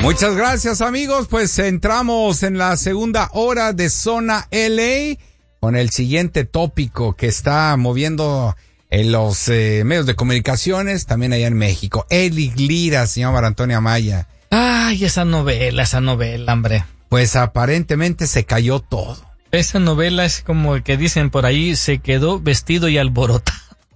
Muchas gracias, amigos. Pues entramos en la segunda hora de Zona LA con el siguiente tópico que está moviendo en los medios de comunicaciones, también allá en México. Eric Lira, señor María Antonia Maya. Ay, esa novela, hombre. Pues aparentemente se cayó todo. Esa novela es como el que dicen por ahí, se quedó vestido y alborotado.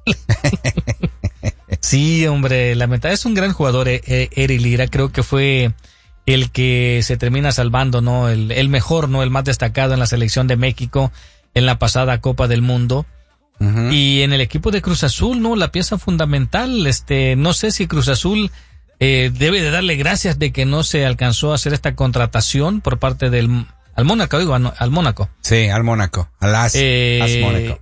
Sí, hombre, lamentable. Es un gran jugador, Eric Lira. Creo que fue el que se termina salvando, ¿no? El mejor, ¿no? El más destacado en la selección de México en la pasada Copa del Mundo. Uh-huh. Y en el equipo de Cruz Azul, ¿no? La pieza fundamental, no sé si Cruz Azul debe de darle gracias de que no se alcanzó a hacer esta contratación por parte al Mónaco, digo, al Mónaco. Sí, al Mónaco, al AS Mónaco.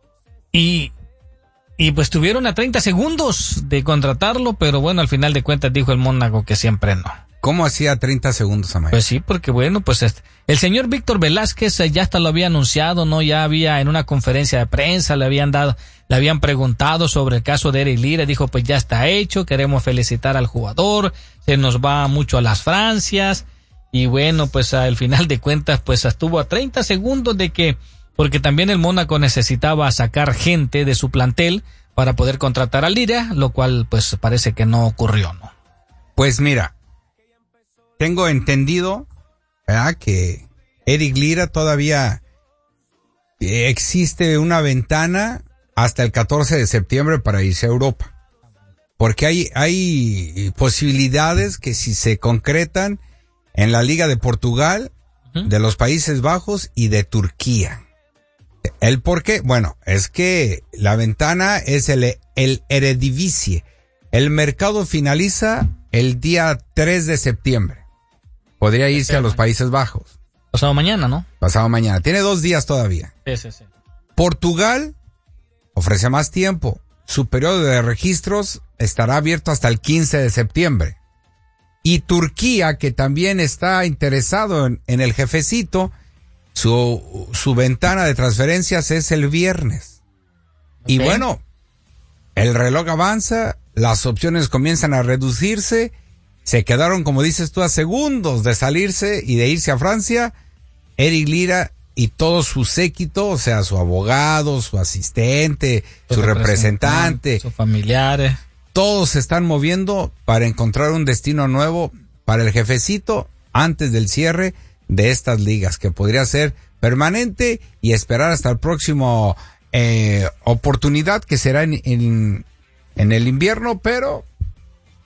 Y pues tuvieron a 30 segundos de contratarlo, pero bueno, al final de cuentas dijo el Mónaco que siempre no. ¿Cómo hacía 30 segundos, Amaya? Pues sí, porque bueno, pues el señor Víctor Velázquez ya hasta lo había anunciado, ¿no? Ya había en una conferencia de prensa, le habían preguntado sobre el caso de Eric Lira, dijo pues ya está hecho, queremos felicitar al jugador, se nos va mucho a las Francias, y bueno, pues al final de cuentas, pues estuvo a 30 segundos de que, porque también el Mónaco necesitaba sacar gente de su plantel para poder contratar a Lira, lo cual pues parece que no ocurrió, ¿no? Pues mira, tengo entendido, ¿verdad?, que Eric Lira todavía existe una ventana hasta el 14 de septiembre para irse a Europa. Porque hay posibilidades que si se concretan en la Liga de Portugal, uh-huh, de los Países Bajos y de Turquía. ¿El por qué? Bueno, es que la ventana es el Eredivisie. El mercado finaliza el día 3 de septiembre. Podría irse a los Países Bajos. Pasado mañana, ¿no? Pasado mañana. Tiene 2 días todavía. Sí. Portugal ofrece más tiempo. Su periodo de registros estará abierto hasta el 15 de septiembre. Y Turquía, que también está interesado en el jefecito, su ventana de transferencias es el viernes. Okay. Y bueno, el reloj avanza, las opciones comienzan a reducirse. Se quedaron, como dices tú, a segundos de salirse y de irse a Francia. Eric Lira y todo su séquito, o sea, su abogado, su asistente, su representante, sus familiares. Todos se están moviendo para encontrar un destino nuevo para el jefecito antes del cierre de estas ligas, que podría ser permanente y esperar hasta el próximo oportunidad, que será en el invierno, pero